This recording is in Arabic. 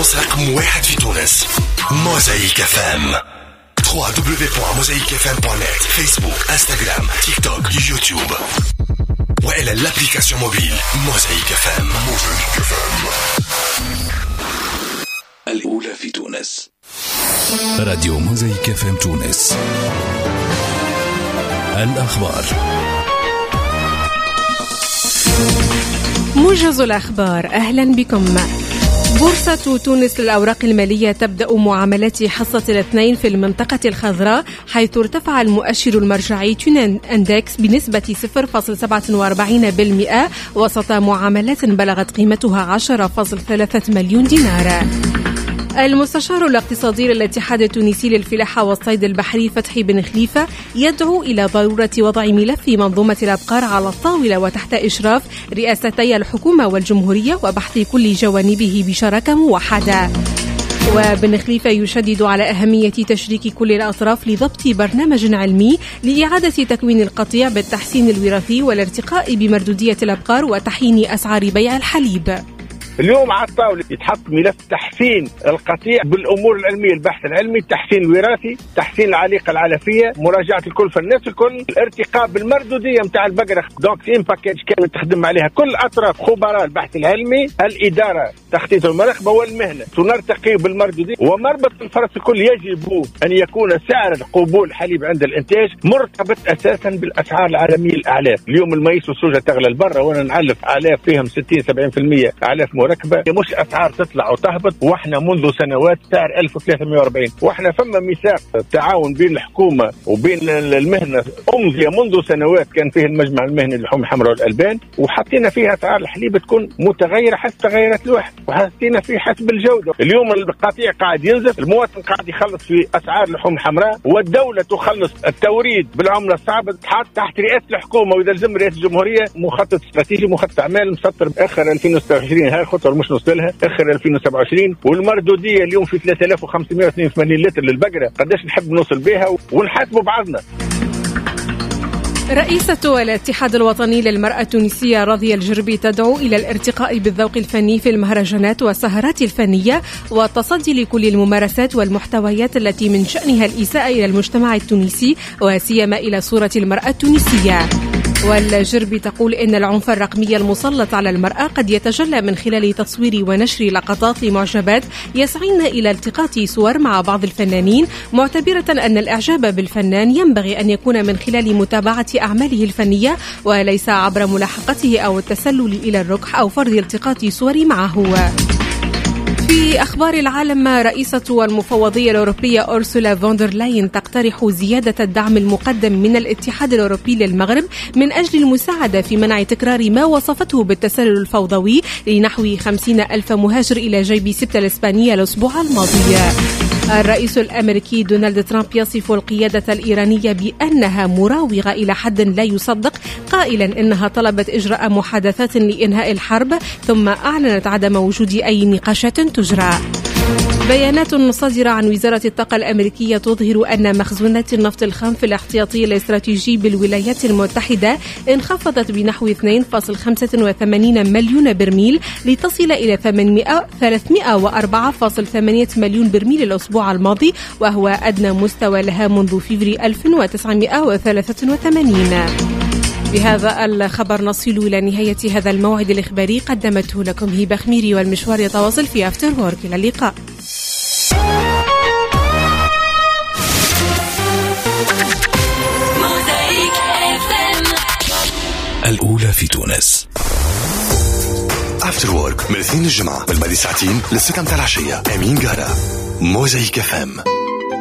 فريكونس رقم 1 في تونس. موزايك FM. www.mosaicfm.net. فيسبوك، انستغرام، تيك توك، يوتيوب، وإلى الابليكاسيون موبيل موزايك FM. الأولى في تونس. راديو موزايك FM تونس. الأخبار. موجز الأخبار، أهلا بكم. بورصة تونس للأوراق المالية تبدأ معاملات حصة الاثنين في المنطقة الخضراء، حيث ارتفع المؤشر المرجعي تون اندكس بنسبة 0.47% وسط معاملات بلغت قيمتها 10.3 مليون دينار. المستشار الاقتصادي للاتحاد التونسي للفلاحة والصيد البحري فتحي بن خليفة يدعو إلى ضرورة وضع ملف منظومة الأبقار على الطاولة وتحت إشراف رئاستي الحكومة والجمهورية وبحث كل جوانبه بشراكة موحدة. وبن خليفة يشدد على أهمية تشريك كل الأطراف لضبط برنامج علمي لإعادة تكوين القطيع بالتحسين الوراثي والارتقاء بمردودية الأبقار وتحيين أسعار بيع الحليب. اليوم على الطاولة يتحط ملف تحسين القطيع بالأمور العلمية، البحث العلمي، التحسين الوراثي، تحسين العليقة العلفية، مراجعة الكلفة الناس الكل، الارتقاء بالمردودية متاع البقرة. دونك سين باكيج كامل تخدم عليها كل أطراف، خبراء البحث العلمي، الإدارة، تخطيط المراقبة والمهنة، تنرتقي بالمردودية. ومربط الفرس الكل يجب أن يكون سعر قبول الحليب عند الإنتاج مرتبط أساسا بالأسعار العالمية الأعلاف. اليوم الميس والسوجة تغلى البرة، وأنا نعلف أعلاف فيهم 60-70% أعلاف مركبة، مش أسعار تطلع وتهبط. وإحنا منذ سنوات سعر 1340، وإحنا فما ميثاق تعاون بين الحكومة وبين المهنة أمضي منذ سنوات، كان فيه المجمع المهني للحوم الحمراء والألبان، وحطينا فيها أسعار الحليب تكون متغيرة حسب تغيرات الواحد، وحطينا فيه حسب الجودة. اليوم القطيع قاعد ينزل، المواطن قاعد يخلص في أسعار اللحوم الحمراء، والدولة تخلص التوريد بالعملة الصعبة تحت رئاسة الحكومة. وإذا لزم رئاسة الجمهورية مخطط استراتيجي، مخطط أعمال مسطر آخر 2026، هاي الخطوة مش نوصلها آخر 2027. والمردودية اليوم في 3582 لتر للبقرة، قداش نحب نوصل بها ونحاسبوا بعضنا. رئيسة الاتحاد الوطني للمرأة التونسية راضية الجربي تدعو إلى الارتقاء بالذوق الفني في المهرجانات والسهرات الفنية والتصدي لكل الممارسات والمحتويات التي من شأنها الإساءة إلى المجتمع التونسي وسيما إلى صورة المرأة التونسية. والجربي تقول إن العنف الرقمي المسلط على المرأة قد يتجلى من خلال تصوير ونشر لقطات لمعجبات يسعين إلى التقاط صور مع بعض الفنانين، معتبرة أن الإعجاب بالفنان ينبغي أن يكون من خلال متابعة أعماله الفنية وليس عبر ملاحقته أو التسلل إلى الركح أو فرض التقاط صور معه. في أخبار العالم، رئيسة المفوضية الأوروبية أورسولا فوندر لاين تقترح زيادة الدعم المقدم من الاتحاد الأوروبي للمغرب من أجل المساعدة في منع تكرار ما وصفته بالتسلل الفوضوي لنحو 50,000 مهاجر إلى جيب سبتة الإسبانية الأسبوع الماضي. الرئيس الأمريكي دونالد ترامب يصف القيادة الإيرانية بأنها مراوغة إلى حد لا يصدق، قائلا إنها طلبت إجراء محادثات لإنهاء الحرب ثم أعلنت عدم وجود أي نقاشات تجرى. بيانات صادرة عن وزارة الطاقة الأمريكية تظهر أن مخزونات النفط الخام في الاحتياطي الاستراتيجي بالولايات المتحدة انخفضت بنحو 2.85 مليون برميل لتصل إلى 304.8 مليون برميل الأسبوع الماضي، وهو أدنى مستوى لها منذ فبراير 1983. بهذا الخبر نصل إلى نهاية هذا الموعد الإخباري، قدمته لكم هبة خميري، والمشوار يتواصل في أفتر وورك. إلى اللقاء. الأولى في تونس. أفتر وورك من الاثنين الجمعة من بعد ساعتين للسكن تاع العشية. أمين قهرة. موزايك FM.